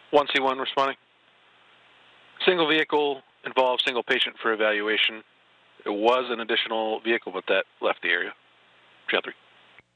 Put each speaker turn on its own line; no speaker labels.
1C1 responding. Single vehicle involves single patient for evaluation. It was an additional vehicle, but that left the area. Channel 3.